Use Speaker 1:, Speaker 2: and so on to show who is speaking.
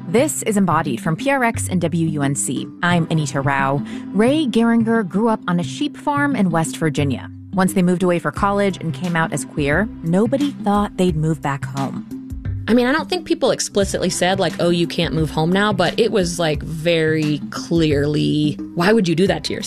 Speaker 1: This is Embodied from PRX and WUNC. I'm Anita Rao. Ray Geringer grew up on a sheep farm in West Virginia. Once they moved away for college and came out as queer, nobody thought they'd move back home.
Speaker 2: I mean, I don't think people explicitly said, like, oh, you can't move home now, but it was, like, very clearly, why would you do that to yourself?